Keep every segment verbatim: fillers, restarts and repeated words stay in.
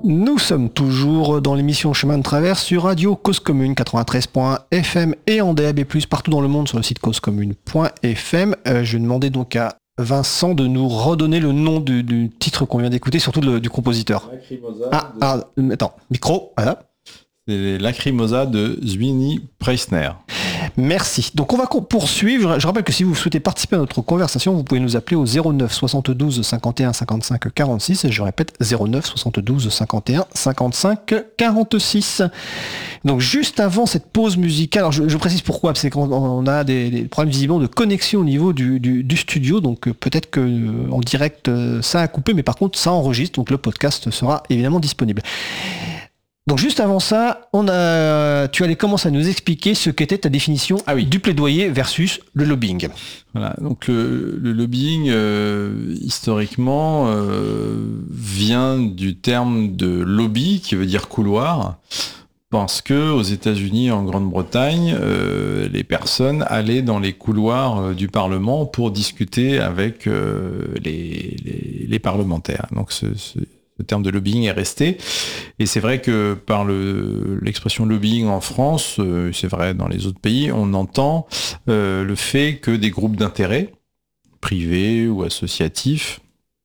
Nous sommes toujours dans l'émission Chemin de Traverse sur Radio Cause Commune quatre-vingt-treize point F M et en D A B plus, partout dans le monde sur le site cause commune point F M. Euh, je demandais donc à Vincent de nous redonner le nom du, du titre qu'on vient d'écouter, surtout le, du compositeur. Lacrimosa ah, de... ah, attends, micro, voilà. C'est Lacrimosa de Zwingli Preissner. Merci. Donc on va poursuivre. Je rappelle que si vous souhaitez participer à notre conversation, vous pouvez nous appeler au zéro neuf soixante-douze cinquante et un cinquante-cinq quarante-six. Et je répète, zéro neuf soixante-douze cinquante et un cinquante-cinq quarante-six. Donc juste avant cette pause musicale, alors je, je précise pourquoi, c'est quand on a des, des problèmes visiblement de connexion au niveau du, du, du studio, donc euh, peut-être que euh, en direct euh, ça a coupé, mais par contre ça enregistre, donc le podcast sera évidemment disponible. Donc juste avant ça, on a, tu allais commencer à nous expliquer ce qu'était ta définition ah oui. du plaidoyer versus le lobbying. Voilà, donc le, le lobbying, euh, historiquement, euh, vient du terme de lobby, qui veut dire couloir, parce que aux États-Unis, en Grande-Bretagne, euh, les personnes allaient dans les couloirs euh, du Parlement pour discuter avec euh, les, les, les parlementaires. Donc ce, ce Le terme de lobbying est resté. Et c'est vrai que par le, l'expression lobbying en France, euh, c'est vrai dans les autres pays, on entend euh, le fait que des groupes d'intérêt, privés ou associatifs,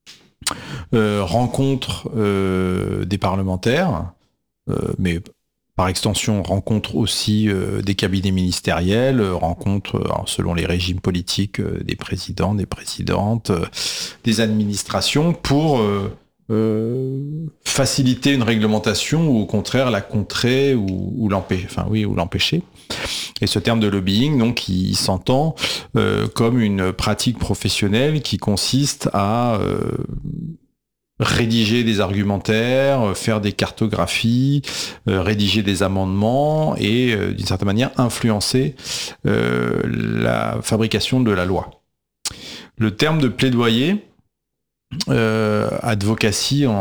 euh, rencontrent euh, des parlementaires, euh, mais par extension rencontrent aussi euh, des cabinets ministériels, euh, rencontrent, alors, selon les régimes politiques, euh, des présidents, des présidentes, euh, des administrations, pour... Euh, Euh, faciliter une réglementation ou au contraire la contrer ou, ou l'empêcher. Enfin oui, ou l'empêcher. Et ce terme de lobbying, donc, il, il s'entend euh, comme une pratique professionnelle qui consiste à euh, rédiger des argumentaires, faire des cartographies, euh, rédiger des amendements et euh, d'une certaine manière influencer euh, la fabrication de la loi. Le terme de plaidoyer, Euh, advocacy en,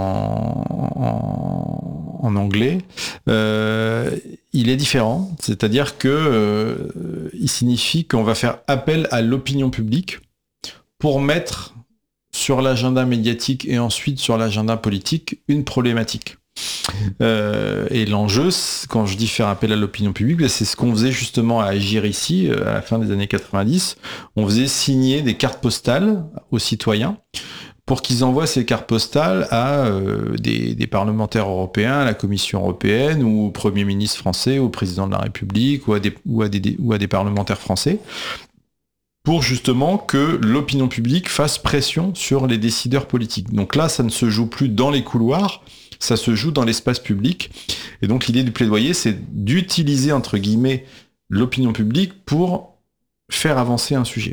en, en anglais, euh, il est différent, c'est-à-dire que euh, il signifie qu'on va faire appel à l'opinion publique pour mettre sur l'agenda médiatique et ensuite sur l'agenda politique une problématique. Euh, et l'enjeu, quand je dis faire appel à l'opinion publique, c'est ce qu'on faisait justement à Agir ici, à la fin des années quatre-vingt-dix. On faisait signer des cartes postales aux citoyens pour qu'ils envoient ces cartes postales à euh, des, des parlementaires européens, à la Commission européenne, ou au Premier ministre français, au Président de la République, ou à des, ou à des, ou à des parlementaires français, pour justement que l'opinion publique fasse pression sur les décideurs politiques. Donc là, ça ne se joue plus dans les couloirs, ça se joue dans l'espace public. Et donc l'idée du plaidoyer, c'est d'utiliser, entre guillemets, l'opinion publique pour faire avancer un sujet.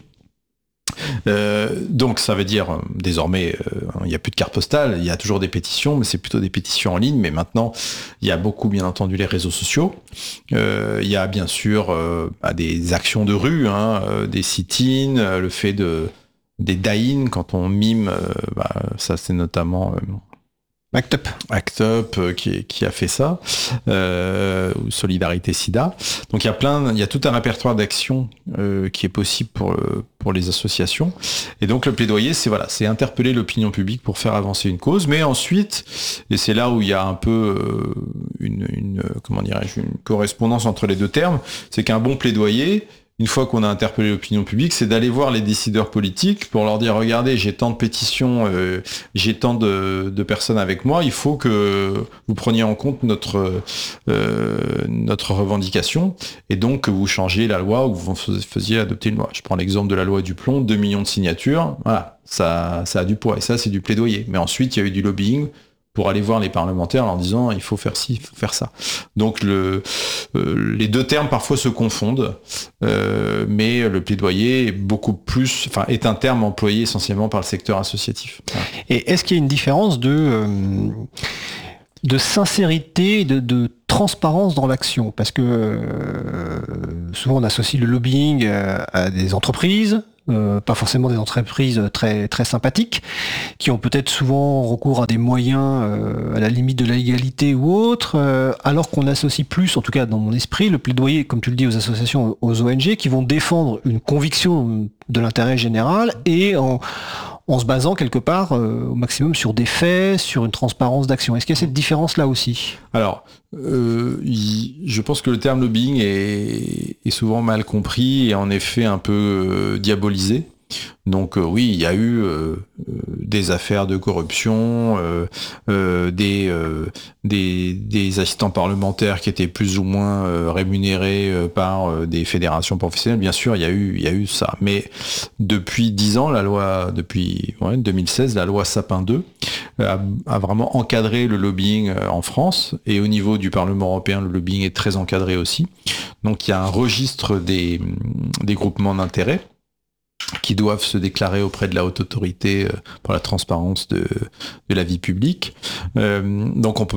Euh, donc ça veut dire, euh, désormais, il euh, n'y a plus de cartes postales, il y a toujours des pétitions, mais c'est plutôt des pétitions en ligne, mais maintenant, il y a beaucoup, bien entendu, les réseaux sociaux. Euh, il y a, bien sûr, euh, des actions de rue, hein, euh, des sit-ins, euh, le fait de des die-in, quand on mime, euh, bah, ça c'est notamment... Euh, Act Up. Act Up euh, qui, qui a fait ça, euh, ou Solidarité Sida. Donc il y a plein, il y a tout un répertoire d'actions euh, qui est possible pour euh, pour les associations. Et donc le plaidoyer, c'est voilà, c'est interpeller l'opinion publique pour faire avancer une cause. Mais ensuite, et c'est là où il y a un peu euh, une, une comment dirais-je, une correspondance entre les deux termes, c'est qu'un bon plaidoyer, une fois qu'on a interpellé l'opinion publique, c'est d'aller voir les décideurs politiques pour leur dire, regardez, j'ai tant de pétitions, euh, j'ai tant de, de personnes avec moi, il faut que vous preniez en compte notre, euh, notre revendication, et donc que vous changiez la loi ou que vous faisiez adopter une loi. Je prends l'exemple de la loi du plomb, deux millions de signatures, voilà, ça, ça a du poids, et ça c'est du plaidoyer. Mais ensuite, il y a eu du lobbying pour aller voir les parlementaires en leur disant il faut faire ci, il faut faire ça. Donc le, euh, les deux termes parfois se confondent, euh, mais le plaidoyer est beaucoup plus, enfin est un terme employé essentiellement par le secteur associatif. Voilà. Et est-ce qu'il y a une différence de euh, de sincérité, de, de transparence dans l'action? Parce que euh, souvent on associe le lobbying à, à des entreprises. Euh, pas forcément des entreprises très très sympathiques, qui ont peut-être souvent recours à des moyens euh, à la limite de la légalité ou autre, euh, alors qu'on associe plus, en tout cas dans mon esprit, le plaidoyer, comme tu le dis, aux associations, aux O N G, qui vont défendre une conviction de l'intérêt général et en, en se basant quelque part euh, au maximum sur des faits, sur une transparence d'action. Est-ce qu'il y a cette différence-là aussi ? Alors, euh, il, je pense que le terme lobbying est, est souvent mal compris et en effet un peu euh, diabolisé. Donc euh, oui, il y a eu euh, des affaires de corruption, euh, euh, des, euh, des des assistants parlementaires qui étaient plus ou moins euh, rémunérés euh, par euh, des fédérations professionnelles. Bien sûr, il y a eu il y a eu ça. Mais depuis dix ans, la loi depuis ouais, deux mille seize, la loi Sapin deux a, a vraiment encadré le lobbying en France et au niveau du Parlement européen, le lobbying est très encadré aussi. Donc il y a un registre des des groupements d'intérêt qui doivent se déclarer auprès de la haute autorité pour la transparence de, de la vie publique. Euh, donc on peut,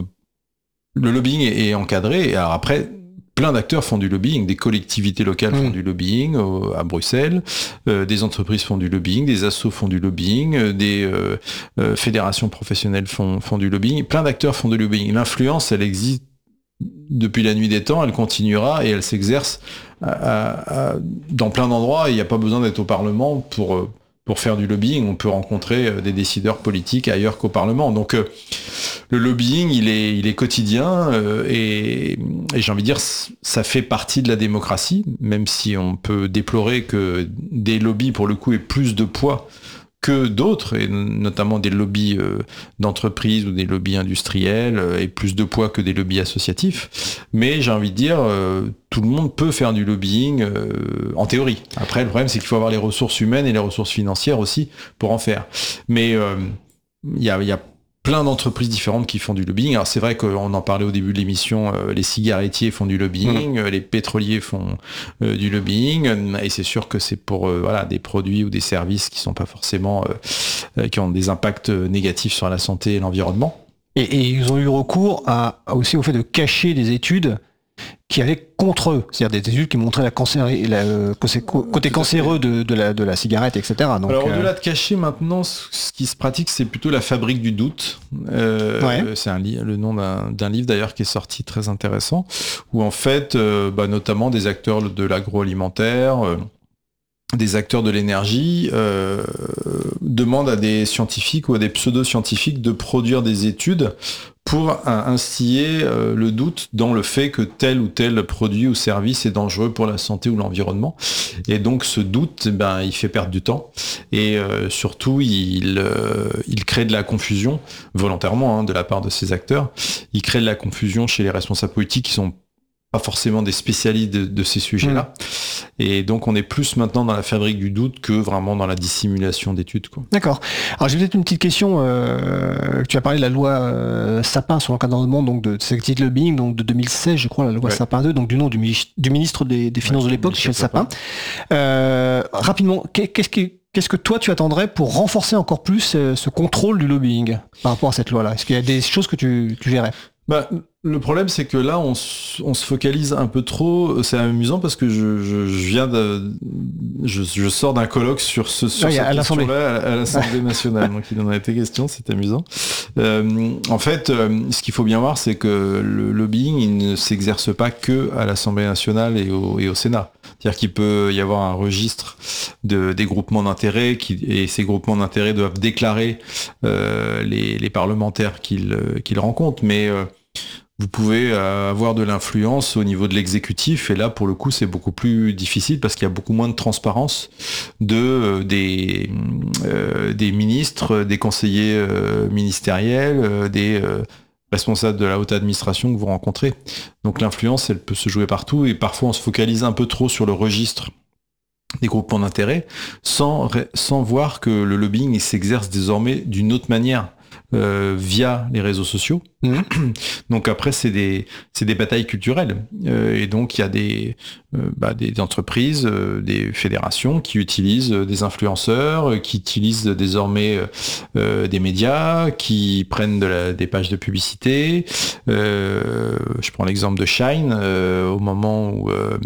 le lobbying est, est encadré. Et alors après, plein d'acteurs font du lobbying. Des collectivités locales mmh. font du lobbying au, à Bruxelles. Euh, des entreprises font du lobbying. Des assos font du lobbying. Euh, des euh, euh, fédérations professionnelles font, font du lobbying. Plein d'acteurs font du lobbying. L'influence, elle existe depuis la nuit des temps, elle continuera et elle s'exerce à, à, à, dans plein d'endroits. Il n'y a pas besoin d'être au Parlement pour, pour faire du lobbying. On peut rencontrer des décideurs politiques ailleurs qu'au Parlement. Donc euh, le lobbying, il est, il est quotidien euh, et, et j'ai envie de dire, ça fait partie de la démocratie, même si on peut déplorer que des lobbies, pour le coup, aient plus de poids que d'autres, et notamment des lobbies euh, d'entreprises ou des lobbies industriels, euh, et plus de poids que des lobbies associatifs. Mais j'ai envie de dire, euh, tout le monde peut faire du lobbying euh, en théorie. Après, le problème, c'est qu'il faut avoir les ressources humaines et les ressources financières aussi pour en faire. Mais il euh, y a, y a plein d'entreprises différentes qui font du lobbying. Alors c'est vrai qu'on en parlait au début de l'émission, euh, les cigarettiers font du lobbying, mmh. euh, les pétroliers font euh, du lobbying, et c'est sûr que c'est pour euh, voilà, des produits ou des services qui sont pas forcément euh, euh, qui ont des impacts négatifs sur la santé et l'environnement. Et, et ils ont eu recours à, à aussi au fait de cacher des études qui allaient contre eux, c'est-à-dire des études qui montraient la cancéri, la, euh, côté cancéreux de, de, la, de la cigarette, et cetera. Donc, alors au-delà euh... de cacher, maintenant, ce qui se pratique, c'est plutôt la fabrique du doute. Euh, ouais. C'est un li- le nom d'un, d'un livre d'ailleurs qui est sorti très intéressant, où en fait, euh, bah, notamment des acteurs de l'agroalimentaire, euh, des acteurs de l'énergie euh, demandent à des scientifiques ou à des pseudo-scientifiques de produire des études pour instiller euh, le doute dans le fait que tel ou tel produit ou service est dangereux pour la santé ou l'environnement. Et donc ce doute, ben, il fait perdre du temps et euh, surtout il, euh, il crée de la confusion, volontairement hein, de la part de ces acteurs. Il crée de la confusion chez les responsables politiques qui sont pas forcément des spécialistes de, de ces sujets-là. Mmh. Et donc, on est plus maintenant dans la fabrique du doute que vraiment dans la dissimulation d'études, quoi. D'accord. Alors, j'ai peut-être une petite question. Euh, tu as parlé de la loi euh, Sapin sur l'encadrement donc, de cette activité de lobbying, donc de deux mille seize, je crois, la loi ouais. Sapin deux, donc du nom du, du ministre des, des Finances ouais, de l'époque, Michel Sapin. Sapin. Euh, rapidement, qu'est-ce qui... Qu'est-ce que toi tu attendrais pour renforcer encore plus euh, ce contrôle du lobbying par rapport à cette loi-là ? Est-ce qu'il y a des choses que tu, tu verrais ? Bah, le problème, c'est que là, on, on se focalise un peu trop. C'est amusant parce que je, je, je viens de, je, je sors d'un colloque sur ce sur oui, cette à question-là à, à l'Assemblée nationale. Donc, il en a été question. C'est amusant. Euh, en fait, euh, ce qu'il faut bien voir, c'est que le lobbying, il ne s'exerce pas que à l'Assemblée nationale et au, et au Sénat. C'est-à-dire qu'il peut y avoir un registre de, des groupements d'intérêt qui, et ces groupements d'intérêt doivent déclarer euh, les, les parlementaires qu'ils, qu'ils rencontrent. Mais euh, vous pouvez avoir de l'influence au niveau de l'exécutif et là pour le coup c'est beaucoup plus difficile parce qu'il y a beaucoup moins de transparence de euh, des euh, des ministres, des conseillers euh, ministériels, euh, des euh, responsables de la haute administration que vous rencontrez. Donc l'influence elle peut se jouer partout et parfois on se focalise un peu trop sur le registre des groupements d'intérêt sans sans voir que le lobbying il s'exerce désormais d'une autre manière. Euh, via les réseaux sociaux. Mmh. Donc après c'est des c'est des batailles culturelles euh, et donc il y a des euh, bah, des entreprises, euh, des fédérations qui utilisent des influenceurs, euh, qui utilisent désormais euh, des médias, qui prennent de la, des pages de publicité. Euh, je prends l'exemple de Shine euh, au moment où euh,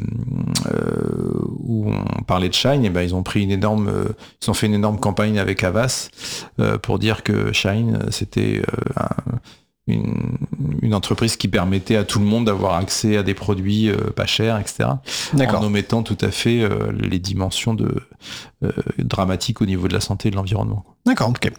euh, où on parlait de Shine, et ben ils ont pris une énorme euh, ils ont fait une énorme campagne avec Havas euh, pour dire que Shine c'était euh, un Une, une une entreprise qui permettait à tout le monde d'avoir accès à des produits euh, pas chers, et cetera. D'accord. En omettant tout à fait euh, les dimensions de, euh, dramatiques au niveau de la santé et de l'environnement. D'accord, ok.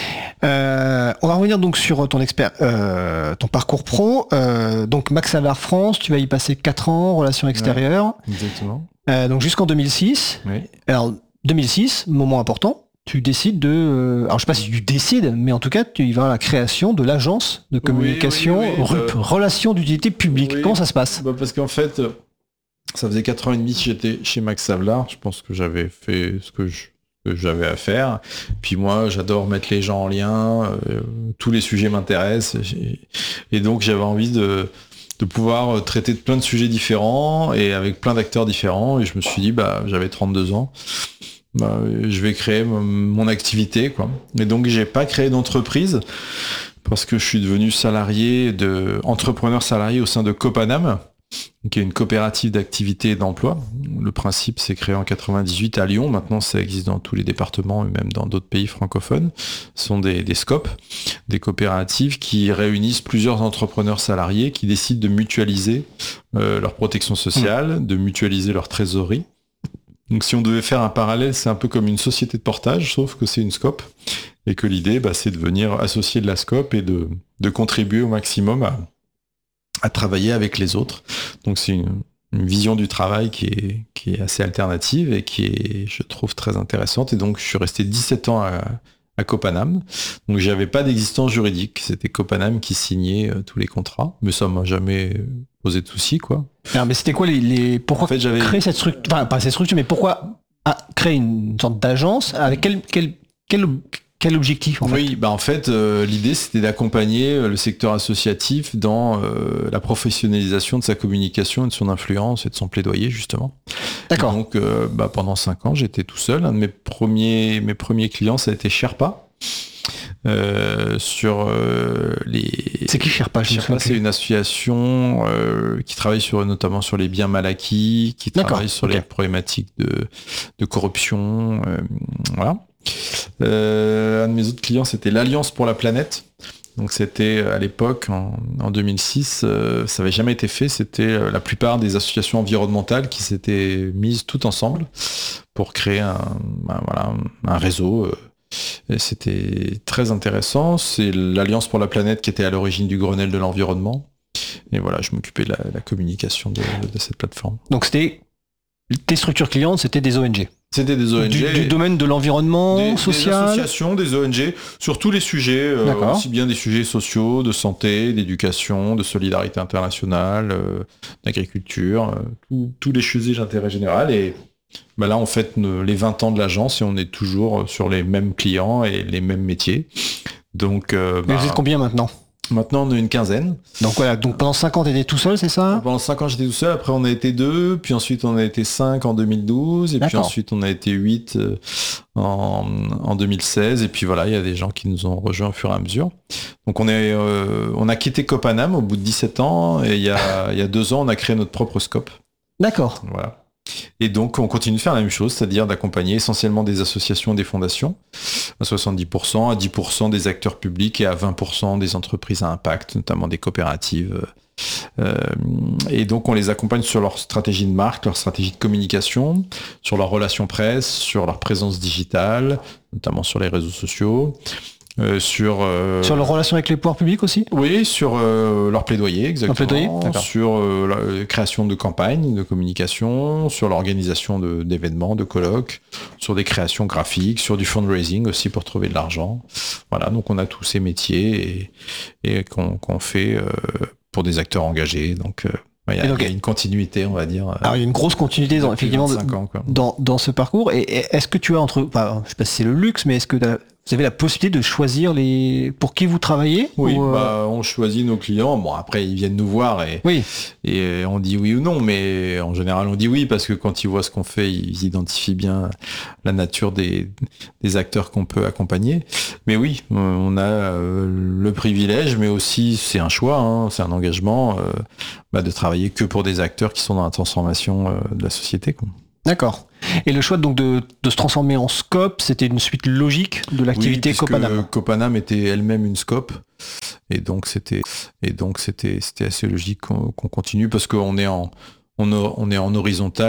Euh, on va revenir donc sur ton expert, euh, ton parcours pro. Euh, donc Max Havelaar France, tu vas y passer quatre ans, relations extérieures. Ouais, exactement. Euh, donc jusqu'en deux mille six. Oui. Alors deux mille six, moment important. Tu décides de... Euh, alors je sais pas si tu décides, mais en tout cas tu y vas à la création de l'agence de communication oui, oui, oui, R U P, euh, Relations d'utilité publique. oui. Comment ça se passe? Bah parce qu'en fait, ça faisait quatre ans et demi que j'étais chez Max Havelaar. Je pense que j'avais fait ce que je que j'avais à faire. Puis moi, j'adore mettre les gens en lien. Euh, tous les sujets m'intéressent. Et donc, j'avais envie de, de pouvoir traiter de plein de sujets différents et avec plein d'acteurs différents. Et je me suis dit, bah, j'avais trente-deux ans. Bah, je vais créer mon, mon activité, quoi. Et donc, j'ai pas créé d'entreprise parce que je suis devenu salarié de, entrepreneur salarié au sein de Copanam, qui est une coopérative d'activité et d'emploi. Le principe s'est créé en quatre-vingt-dix-huit à Lyon. Maintenant, ça existe dans tous les départements et même dans d'autres pays francophones. Ce sont des, des scopes, des coopératives qui réunissent plusieurs entrepreneurs salariés qui décident de mutualiser euh, leur protection sociale, mmh. de mutualiser leur trésorerie. Donc, si on devait faire un parallèle, c'est un peu comme une société de portage, sauf que c'est une scope. Et que l'idée, bah, c'est de venir associer de la scope et de, de contribuer au maximum à à travailler avec les autres. Donc c'est une, une vision du travail qui est, qui est assez alternative et qui est, je trouve, très intéressante. Et donc je suis resté dix-sept ans à, à Copanam. Donc j'avais pas d'existence juridique. C'était Copanam qui signait euh, tous les contrats. Mais ça m'a jamais posé de soucis, quoi. Alors, mais c'était quoi les, les... pourquoi en fait, j'avais... créer cette structure, enfin pas cette structure, mais pourquoi ah, créer une sorte d'agence avec quel, quel, quel, quel objectif en fait? Oui, bah en fait, euh, l'idée c'était d'accompagner le secteur associatif dans euh, la professionnalisation de sa communication et de son influence et de son plaidoyer justement. D'accord. Et donc, euh, bah, pendant cinq ans, j'étais tout seul. Un de mes premiers, mes premiers clients, ça a été Sherpa. Euh, sur euh, les. C'est qui Sherpa? Sherpa, c'est une association euh, qui travaille sur notamment sur les biens mal acquis, qui travaille D'accord. sur okay. les problématiques de, de corruption, euh, voilà. Euh, un de mes autres clients, c'était l'Alliance pour la planète. Donc c'était à l'époque, en, en deux mille six, euh, ça n'avait jamais été fait. C'était euh, la plupart des associations environnementales qui s'étaient mises toutes ensemble pour créer un, un, voilà, un réseau. Euh, et c'était très intéressant. C'est l'Alliance pour la planète qui était à l'origine du Grenelle de l'environnement. Et voilà, je m'occupais de la, la communication de, de cette plateforme. Donc c'était tes structures clientes, c'était des O N G. C'était des O N G. Du, du domaine de l'environnement, des, social. Des associations, des O N G, sur tous les sujets, euh, aussi bien des sujets sociaux, de santé, d'éducation, de solidarité internationale, euh, d'agriculture, euh, tout, tous les sujets d'intérêt général. Et bah là, on fête les vingt ans de l'agence et on est toujours sur les mêmes clients et les mêmes métiers. Donc, euh, bah, vous êtes combien maintenant ? Maintenant, on est une quinzaine. Donc voilà, donc pendant cinq ans, tu étais tout seul, c'est ça ? Pendant cinq ans, j'étais tout seul. Après, on a été deux. Puis ensuite, on a été cinq en deux mille douze. Et D'accord. puis ensuite, on a été huit en, en deux mille seize. Et puis voilà, il y a des gens qui nous ont rejoints au fur et à mesure. Donc on, est, euh, on a quitté Copanam au bout de dix-sept ans. Et il y a, il y a deux ans, on a créé notre propre scope. D'accord. Voilà. Et donc, on continue de faire la même chose, c'est-à-dire d'accompagner essentiellement des associations et des fondations, à soixante-dix pour cent, à dix pour cent des acteurs publics et à vingt pour cent des entreprises à impact, notamment des coopératives. Euh, et donc, on les accompagne sur leur stratégie de marque, leur stratégie de communication, sur leur relation presse, sur leur présence digitale, notamment sur les réseaux sociaux. Euh, sur euh, sur leur relation avec les pouvoirs publics aussi. Oui, sur euh, leur plaidoyer, exactement. Plaidoyer, sur euh, la création de campagnes de communication, sur l'organisation de, d'événements, de colloques, sur des créations graphiques, sur du fundraising aussi pour trouver de l'argent. Voilà, donc on a tous ces métiers et, et qu'on, qu'on fait euh, pour des acteurs engagés. Donc euh, il y, a, donc, il y a une continuité, on va dire. Alors, il y a une grosse continuité dans, effectivement ans, dans, dans ce parcours. Et, et est-ce que tu as entre, enfin, je sais pas si c'est le luxe, mais est-ce que vous avez la possibilité de choisir les pour qui vous travaillez? Oui, ou, bah, on choisit nos clients. Bon, après, ils viennent nous voir et, oui. et on dit oui ou non, mais en général, on dit oui parce que quand ils voient ce qu'on fait, ils identifient bien la nature des, des acteurs qu'on peut accompagner. Mais oui, on a le privilège, mais aussi c'est un choix, hein, c'est un engagement euh, bah, de travailler que pour des acteurs qui sont dans la transformation euh, de la société, quoi. D'accord. Et le choix donc de, de se transformer en scope, c'était une suite logique de l'activité oui, Copanam. Copanam était elle-même une scope. Et donc c'était et donc c'était c'était assez logique qu'on, qu'on continue parce qu'on est en on, on est en horizontal.